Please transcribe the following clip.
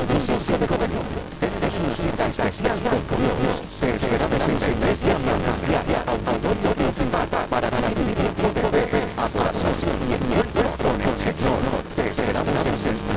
conciencia de gobierno. Tenemos una cita especial con Dios. Te esperamos en la iglesia diaria, auditorio principal, para vivir tiempo de fe, adoración y encuentro con el Señor. Te esperamos en nuestra